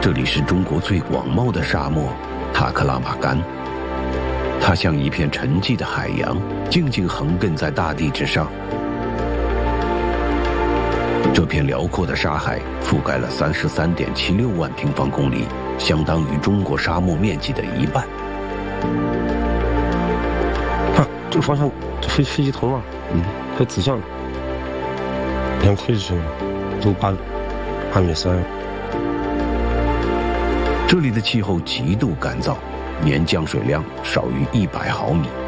这里是中国最广袤的沙漠塔克拉玛干，它像一片沉寂的海洋，静静横亘在大地之上。这片辽阔的沙海覆盖了33.76万平方公里，相当于中国沙漠面积的一半。 看这个方向，这飞机头嘛，它指向2公里都8米3。 这里的气候极度干燥，年降水量少于100毫米。